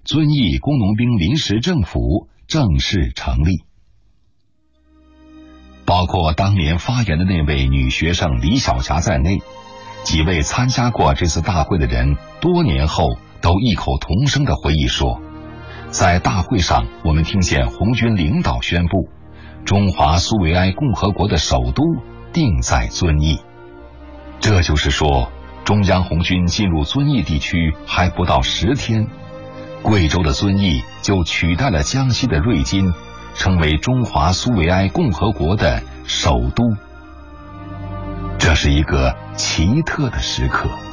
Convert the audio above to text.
遵义工农兵临时政府正式成立。包括当年发言的那位女学生李晓霞在内，几位参加过这次大会的人，多年后都异口同声地回忆说，在大会上我们听见红军领导宣布，中华苏维埃共和国的首都定在遵义。这就是说，中央红军进入遵义地区还不到10天，贵州的遵义就取代了江西的瑞金，成为中华苏维埃共和国的首都。这是一个奇特的时刻。